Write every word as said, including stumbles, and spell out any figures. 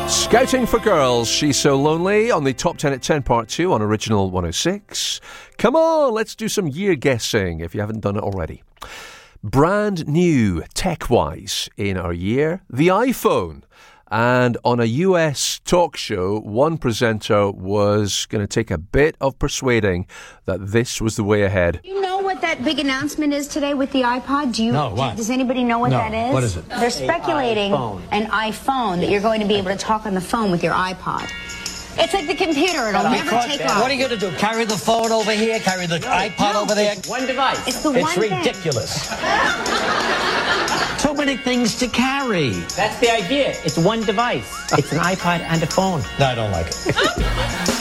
Scouting for Girls, She's So Lonely on the Top ten at ten Part two on Original one oh six. Come on, let's do some year guessing if you haven't done it already. Brand new, tech-wise, in our year, the iPhone. And on a U S talk show, one presenter was going to take a bit of persuading that this was the way ahead. You know what that big announcement is today with the iPod? Do you? No, what? Does anybody know what no. that is? What is it? They're speculating iPhone. an iPhone that you're going to be able to talk on the phone with your iPod. It's like the computer. It'll never take off. What are you going to do? Carry the phone over here? Carry the iPod no. over there? One device. It's the It's one ridiculous. Too many things to carry. That's the idea. It's one device. It's an iPod and a phone. No, I don't like it.